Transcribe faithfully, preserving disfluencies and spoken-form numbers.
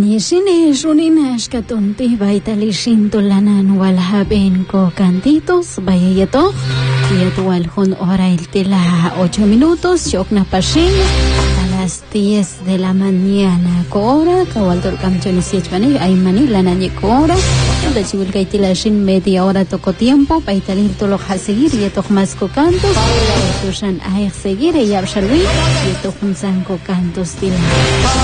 Nishini shuninash katunti baitalishin tulanan walhaben ko cantitos bayayato yatual hun hora el tela ocho minutos yok na pashin a las diez de la mañana cora kawaltor kamchoni siechmani ay mani lanani cora da chiwil kaitila shin media hora toco tiempo baitalil tolo haseguir yetok mas ko cantos tushan ay seguir y abshalwi yetok sanko cantos tila